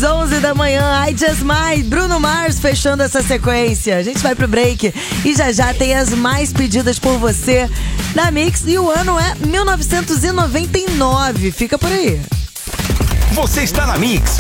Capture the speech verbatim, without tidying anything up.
às onze da manhã, I Just Might, Bruno Mars fechando essa sequência. A gente vai pro break e já já tem as mais pedidas por você na Mix e o ano é mil novecentos e noventa e nove. Fica por aí. Você está na Mix,